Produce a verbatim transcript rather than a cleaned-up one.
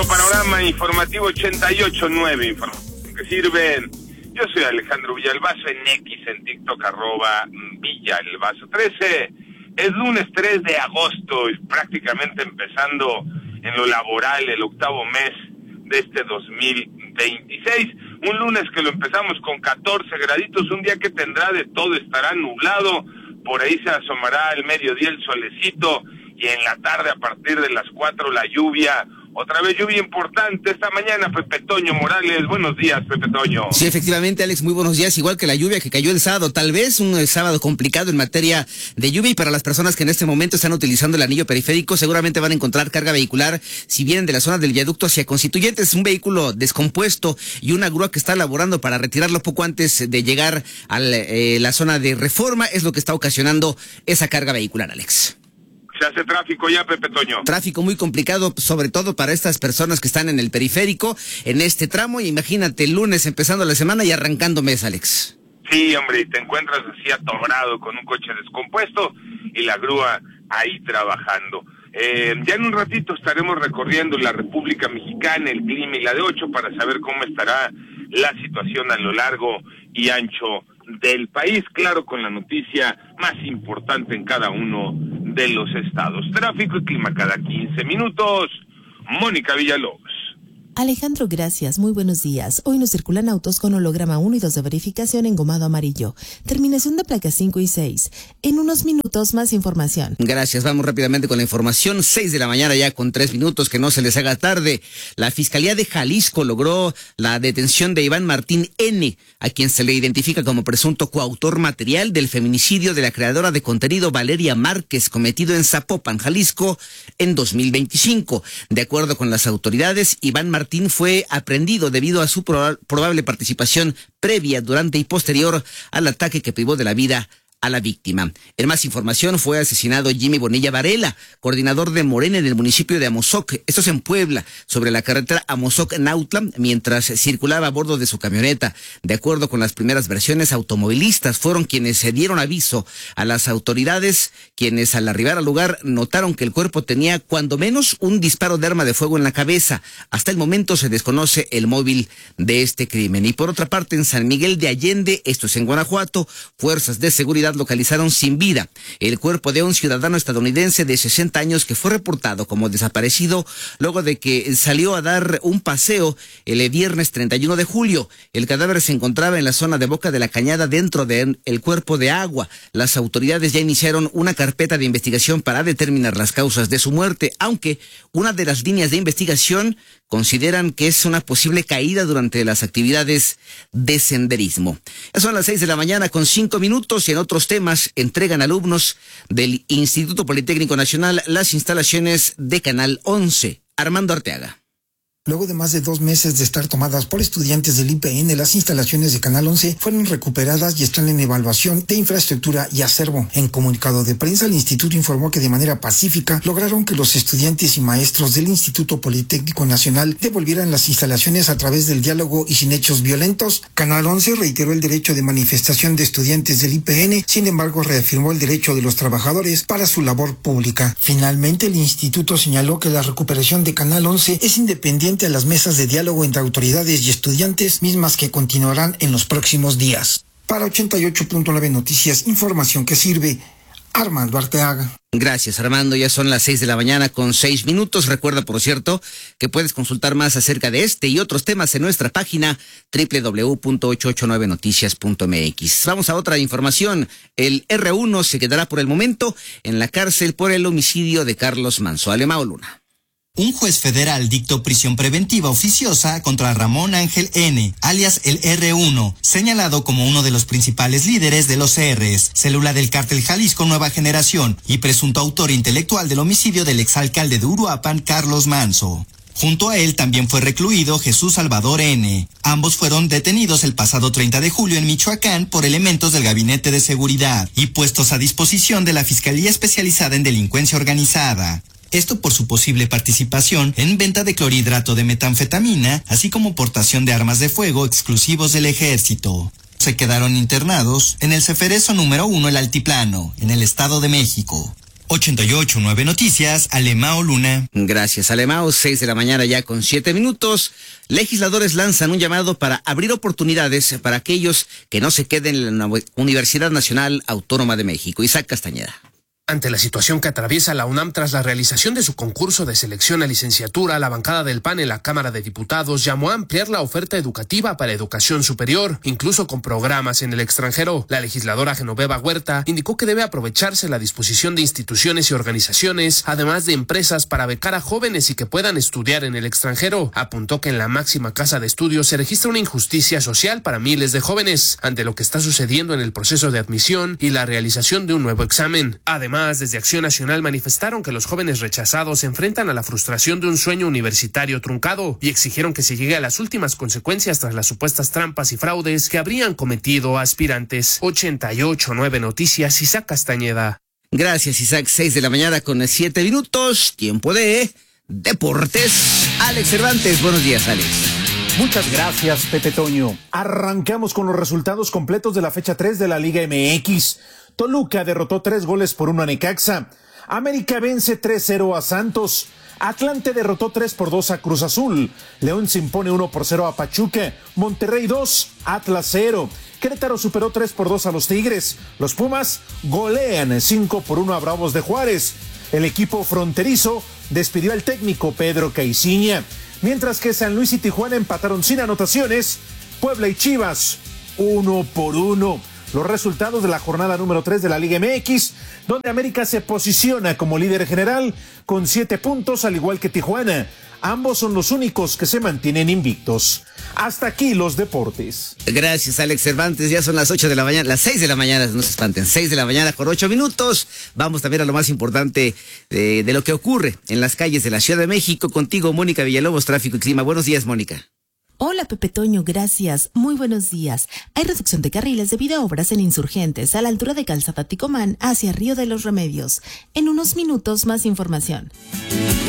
Panorama informativo ochenta y ocho nueve, información que sirven. Yo soy Alejandro Villalbazo, en X, en TikTok, arroba Villalbazo trece. Es lunes tres de agosto y prácticamente empezando en lo laboral el octavo mes de este dos mil veintiséis. Un lunes que lo empezamos con catorce graditos, un día que tendrá de todo, estará nublado, por ahí se asomará al mediodía el solecito y en la tarde a partir de las cuatro la lluvia. Otra vez lluvia importante esta mañana. Pepe Toño Morales, buenos días, Pepe Toño. Sí, efectivamente, Alex, muy buenos días. Igual que la lluvia que cayó el sábado, tal vez un sábado complicado en materia de lluvia, y para las personas que en este momento están utilizando el anillo periférico, seguramente van a encontrar carga vehicular si vienen de la zona del viaducto hacia Constituyentes, un vehículo descompuesto y una grúa que está laborando para retirarlo poco antes de llegar a la, eh, la zona de Reforma, es lo que está ocasionando esa carga vehicular, Alex. Se hace tráfico ya, Pepe Toño. Tráfico muy complicado, sobre todo para estas personas que están en el periférico, en este tramo. Y imagínate, el lunes empezando la semana y arrancando mes, Alex. Sí, hombre, y te encuentras así atorado con un coche descompuesto y la grúa ahí trabajando. Eh, ya en un ratito estaremos recorriendo la República Mexicana, el clima y la de ocho, para saber cómo estará la situación a lo largo y ancho del país, claro, con la noticia más importante en cada uno de los estados. Tráfico y clima cada quince minutos. Mónica Villalobos. Alejandro, gracias. Muy buenos días. Hoy nos circulan autos con holograma uno y dos de verificación engomado amarillo. Terminación de placas cinco y seis. En unos minutos más información. Gracias. Vamos rápidamente con la información. seis de la mañana ya con tres minutos, que no se les haga tarde. La Fiscalía de Jalisco logró la detención de Iván Martín N., a quien se le identifica como presunto coautor material del feminicidio de la creadora de contenido Valeria Márquez, cometido en Zapopan, Jalisco, en dos mil veinticinco. De acuerdo con las autoridades, Iván Martín Martín fue aprehendido debido a su proba- probable participación previa, durante y posterior al ataque que privó de la vida a la víctima. En más información, fue asesinado Jimmy Bonilla Varela, coordinador de Morena en el municipio de Amozoc, esto es en Puebla, sobre la carretera Amozoc-Nautla, mientras circulaba a bordo de su camioneta. De acuerdo con las primeras versiones, automovilistas fueron quienes se dieron aviso a las autoridades, quienes al arribar al lugar notaron que el cuerpo tenía cuando menos un disparo de arma de fuego en la cabeza. Hasta el momento se desconoce el móvil de este crimen. Y por otra parte, en San Miguel de Allende, esto es en Guanajuato, fuerzas de seguridad localizaron sin vida el cuerpo de un ciudadano estadounidense de sesenta años que fue reportado como desaparecido luego de que salió a dar un paseo el viernes treinta y uno de julio. El cadáver se encontraba en la zona de Boca de la Cañada, dentro del cuerpo de agua. Las autoridades ya iniciaron una carpeta de investigación para determinar las causas de su muerte, aunque una de las líneas de investigación consideran que es una posible caída durante las actividades de senderismo. Ya son las seis de la mañana con cinco minutos y en otros temas entregan alumnos del Instituto Politécnico Nacional las instalaciones de Canal once. Armando Arteaga. Luego de más de dos meses de estar tomadas por estudiantes del I P N, las instalaciones de Canal once fueron recuperadas y están en evaluación de infraestructura y acervo. En comunicado de prensa, el instituto informó que de manera pacífica lograron que los estudiantes y maestros del Instituto Politécnico Nacional devolvieran las instalaciones a través del diálogo y sin hechos violentos. Canal once reiteró el derecho de manifestación de estudiantes del I P N, sin embargo reafirmó el derecho de los trabajadores para su labor pública. Finalmente, el instituto señaló que la recuperación de Canal once es independiente a las mesas de diálogo entre autoridades y estudiantes, mismas que continuarán en los próximos días. Para ochenta y ocho punto nueve Noticias, información que sirve. Armando Arteaga. Gracias, Armando. Ya son las seis de la mañana con seis minutos. Recuerda, por cierto, que puedes consultar más acerca de este y otros temas en nuestra página doble u doble u doble u punto ochocientos ochenta y nueve noticias punto m x. Vamos a otra información. El erre uno se quedará por el momento en la cárcel por el homicidio de Carlos Manso. Alemao Luna. Un juez federal dictó prisión preventiva oficiosa contra Ramón Ángel N., alias el erre uno, señalado como uno de los principales líderes de los C Rs, célula del cártel Jalisco Nueva Generación y presunto autor intelectual del homicidio del exalcalde de Uruapan, Carlos Manso. Junto a él también fue recluido Jesús Salvador N. Ambos fueron detenidos el pasado treinta de julio en Michoacán por elementos del Gabinete de Seguridad y puestos a disposición de la Fiscalía Especializada en Delincuencia Organizada. Esto por su posible participación en venta de clorhidrato de metanfetamina, así como portación de armas de fuego exclusivos del ejército. Se quedaron internados en el Ceferezo número uno El Altiplano, en el Estado de México. ochenta y ocho punto nueve Noticias, Alemao Luna. Gracias, Alemao. Seis de la mañana ya con siete minutos. Legisladores lanzan un llamado para abrir oportunidades para aquellos que no se queden en la Universidad Nacional Autónoma de México. Isaac Castañeda. Ante la situación que atraviesa la UNAM tras la realización de su concurso de selección a licenciatura, la bancada del P A N en la Cámara de Diputados llamó a ampliar la oferta educativa para educación superior, incluso con programas en el extranjero. La legisladora Genoveva Huerta indicó que debe aprovecharse la disposición de instituciones y organizaciones, además de empresas, para becar a jóvenes y que puedan estudiar en el extranjero. Apuntó que en la máxima casa de estudios se registra una injusticia social para miles de jóvenes, ante lo que está sucediendo en el proceso de admisión y la realización de un nuevo examen. Además, desde Acción Nacional manifestaron que los jóvenes rechazados se enfrentan a la frustración de un sueño universitario truncado y exigieron que se llegue a las últimas consecuencias tras las supuestas trampas y fraudes que habrían cometido aspirantes. ochenta y ocho punto nueve Noticias, Isaac Castañeda. Gracias, Isaac. Seis de la mañana con siete minutos. Tiempo de deportes. Alex Cervantes. Buenos días, Alex. Muchas gracias, Pepe Toño. Arrancamos con los resultados completos de la fecha tres de la Liga M X. Toluca derrotó tres goles por uno a Necaxa. América vence tres cero a Santos. Atlante derrotó tres por dos a Cruz Azul. León se impone uno por cero a Pachuca. Monterrey dos, Atlas cero. Querétaro superó tres por dos a los Tigres. Los Pumas golean cinco por uno a Bravos de Juárez. El equipo fronterizo despidió al técnico Pedro Caiciña. Mientras que San Luis y Tijuana empataron sin anotaciones. Puebla y Chivas uno por uno. Los resultados de la jornada número tres de la Liga M X, donde América se posiciona como líder general con siete puntos, al igual que Tijuana. Ambos son los únicos que se mantienen invictos. Hasta aquí los deportes. Gracias, Alex Cervantes. Ya son las ocho de la mañana, las seis de la mañana, no se espanten, seis de la mañana con ocho minutos. Vamos también a lo más importante de, de lo que ocurre en las calles de la Ciudad de México. Contigo, Mónica Villalobos, Tráfico y Clima. Buenos días, Mónica. Hola, Pepe Toño, gracias. Muy buenos días. Hay reducción de carriles debido a obras en Insurgentes a la altura de Calzada Ticomán hacia Río de los Remedios. En unos minutos más información.